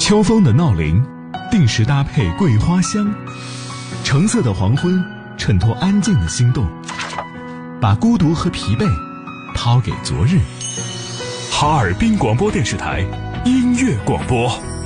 秋风的闹铃，定时搭配桂花香。橙色的黄昏，衬托安静的心动，把孤独和疲惫抛给昨日。哈尔滨广播电视台音乐广播。